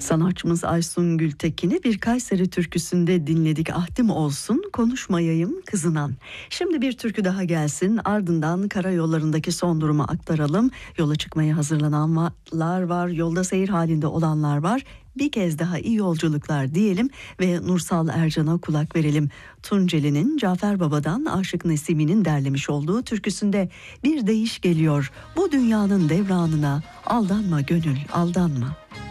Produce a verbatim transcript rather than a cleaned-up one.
Sanatçımız Aysun Gültekin'i bir Kayseri türküsünde dinledik. Ahdim olsun konuşmayayım kızınan. Şimdi bir türkü daha gelsin, ardından karayollarındaki son durumu aktaralım. Yola çıkmaya hazırlananlar var, yolda seyir halinde olanlar var. Bir kez daha iyi yolculuklar diyelim ve Nursal Ercan'a kulak verelim. Tunceli'nin Cafer Baba'dan Aşık Nesimi'nin derlemiş olduğu türküsünde bir deyiş geliyor. Bu dünyanın devranına aldanma gönül, aldanma.